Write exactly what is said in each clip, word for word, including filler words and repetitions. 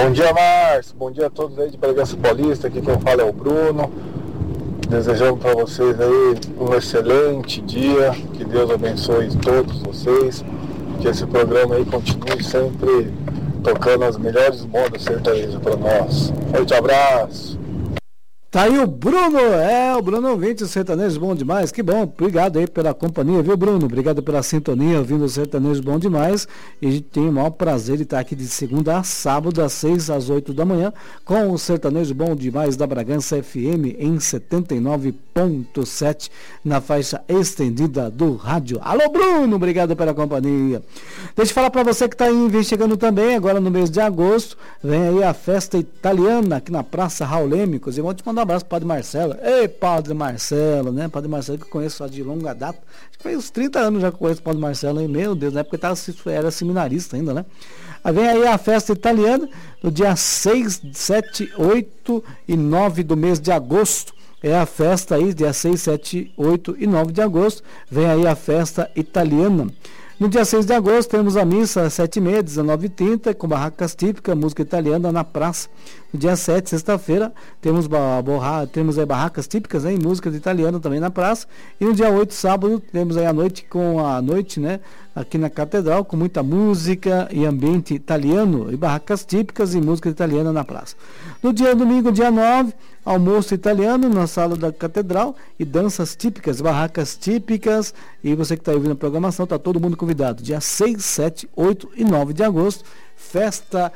Bom dia, Márcio. Bom dia a todos aí de Bragança Paulista. Aqui quem fala é o Bruno. Desejando para vocês aí um excelente dia. Que Deus abençoe todos vocês. Que esse programa aí continue sempre tocando as melhores modas sertanejas para nós. Forte abraço. Tá aí o Bruno, é, o Bruno ouvinte, o sertanejo bom demais, que bom, obrigado aí pela companhia, viu, Bruno? Obrigado pela sintonia, ouvindo o sertanejo bom demais, e a gente tem o maior prazer de estar aqui de segunda a sábado, das seis às oito da manhã, com o sertanejo bom demais da Bragança F M em setenta e nove ponto sete, na faixa estendida do rádio. Alô, Bruno, obrigado pela companhia. Deixa eu falar para você que está investigando também, agora no mês de agosto, vem aí a festa italiana aqui na Praça Raul Lêmicos, e vou te mandar um abraço pro Padre Marcelo. Ei, Padre Marcelo, né? Padre Marcelo que eu conheço de longa data. Acho que faz uns trinta anos já que eu conheço o Padre Marcelo. E, meu Deus, na época ele tava, era seminarista ainda, né? Aí vem aí a festa italiana no dia seis, sete, oito e nove do mês de agosto. É a festa aí, dia seis, sete, oito e nove de agosto. Vem aí a festa italiana. No dia seis de agosto temos a missa às sete e meia, dezenove e trinta, com barracas típicas, música italiana na praça. No dia sete, sexta-feira, temos, borra, temos aí barracas típicas, hein, música italiana também na praça. E no dia oito, sábado, temos aí a noite com a noite, né, aqui na Catedral, com muita música e ambiente italiano, e barracas típicas e música italiana na praça. No dia domingo, dia nove, almoço italiano na sala da Catedral e danças típicas, barracas típicas. E você que está ouvindo a programação, está todo mundo convidado. Dia seis, sete, oito e nove de agosto, festa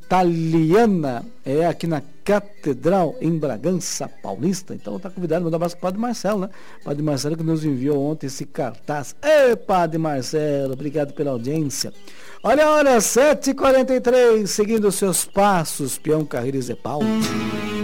italiana. É aqui na Catedral, em Bragança Paulista. Então está convidado, mandar um abraço para o Padre Marcelo, né? Padre Marcelo que nos enviou ontem esse cartaz. Ei, Padre Marcelo, obrigado pela audiência. Olha a hora, sete e quarenta e três, seguindo os seus passos, peão Carreiro e Zé Paulo.